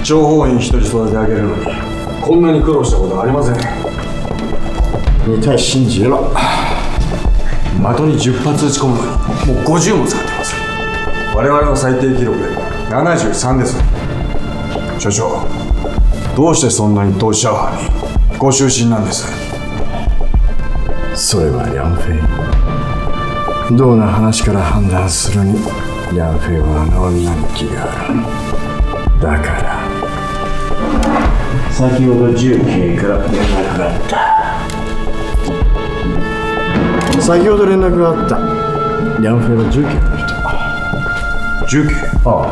諜報員一人育て上げるのにこんなに苦労したことはありません。 你太心急了。 的に10発撃ち込むのにもう50も使ってます。我々の最低記録で73です。所長、どうしてそんなに投資者班にご就寝なんです？ それは梁飞。どんな話から判断するに梁飛はあの女に気がある。だから先ほど重慶から連絡があった。先ほど連絡があった。梁飛は重慶の人。 重慶？ あ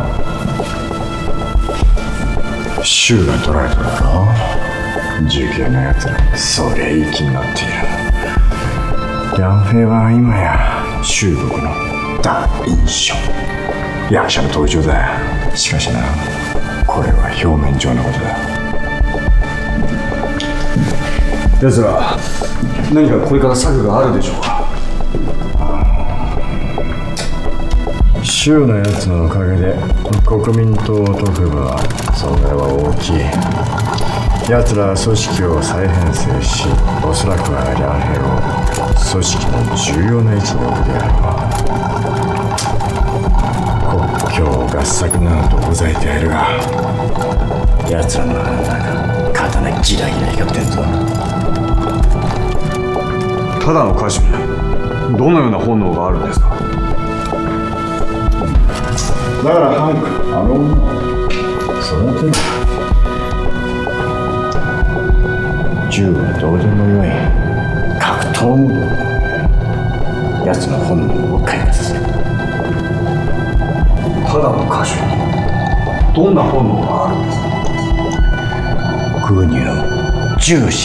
あ。州が取られただろ。重慶のやつらそりゃいい気になっている。梁飛は今や中国の大英雄。役者の登場だ。しかしな、これは表面上のことだ。 奴ら何かこれから策があるでしょうか？ 州のやつのおかげで国民党特部は損害は大きい。奴らは組織を再編成し、おそらくは梁兵を組織の重要な位置に置くであろう。国境合作などとほざいてやるが、奴らの腹の中刀ギラギラ光ってんぞ。 ただの歌手にどのような本能があるんですか？ だからハンク、あの女育てる。銃はどうでもよい。格闘ムード。奴の本能を開花させる。 ただの歌手にどんな本能があるんですか？ 軍にの重視